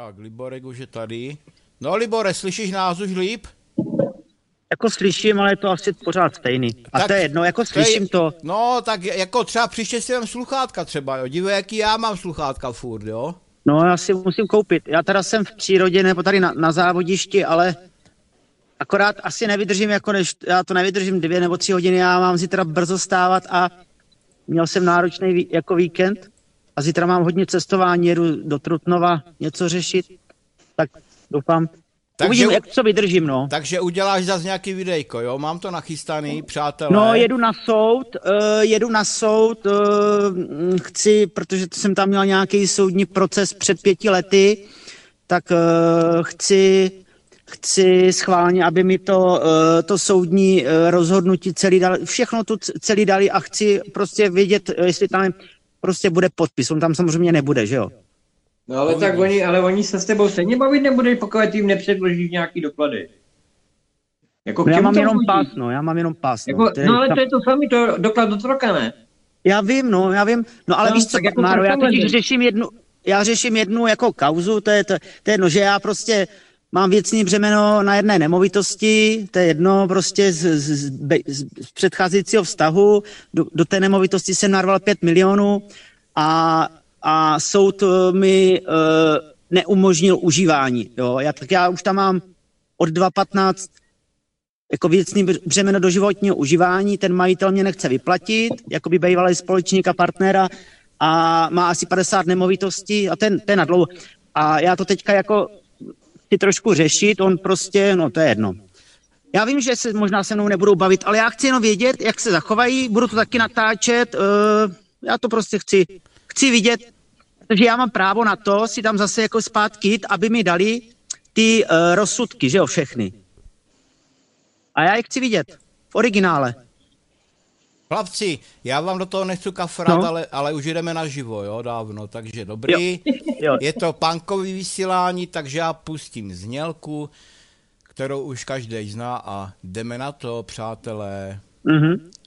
Tak, Liborek už je tady. No, Libore, slyšíš nás už líp? Jako slyším, ale je to asi pořád stejný. A tak, to je jedno, jako slyším to. No, tak jako třeba příště si vem sluchátka třeba, jo. Dívej, jaký já mám sluchátka furt, jo. No, já si musím koupit. Já teda jsem v přírodě nebo tady na závodišti, ale akorát asi nevydržím, já to nevydržím 2 nebo 3 hodiny, já mám zítra brzo stávat a měl jsem náročný jako víkend a zítra mám hodně cestování, jedu do Trutnova něco řešit, tak doufám. Uvidím, jak co vydržím, no. Takže uděláš zase nějaký videjko, jo? Mám to nachystaný, přátelé. No, jedu na soud, chci, protože jsem tam měl nějaký soudní proces před 5 lety, tak chci schválně, aby mi to soudní rozhodnutí celý dali a chci prostě vědět, jestli tam prostě bude podpis. On tam samozřejmě nebude, že jo? No ale tak oni se s tebou stejně bavit nebudou, pokud jim nepředložíš nějaký doklady. Jako já mám jenom pás, Jako, no ale to je to samý, to doklad otroka, ne? Já vím, no ale víš co, jako Máro, já řeším jednu jako kauzu, to je jedno, že já prostě mám věcný břemeno na jedné nemovitosti, to je jedno prostě z předcházejícího vztahu, do té nemovitosti jsem narval 5 milionů a soud mi neumožnil užívání. Jo? Já už tam mám od 2015 jako věcný břemeno do životního užívání, ten majitel mě nechce vyplatit, jako by bývalý společník a partnera a má asi 50 nemovitostí a ten na dlouho. A já to teďka jako chci trošku řešit, on prostě, no to je jedno. Já vím, že se možná se mnou nebudou bavit, ale já chci jenom vědět, jak se zachovají, budu to taky natáčet, já to prostě chci vidět, takže já mám právo na to si tam zase jako zpátky jít, aby mi dali ty rozsudky, že jo, všechny. A já je chci vidět v originále. Chlapci, já vám do toho nechci kafrat, no. ale už jdeme naživo, jo, dávno, takže dobrý. Jo. Je to punkový vysílání, takže já pustím znělku, kterou už každý zná a jdeme na to, přátelé. Mhm.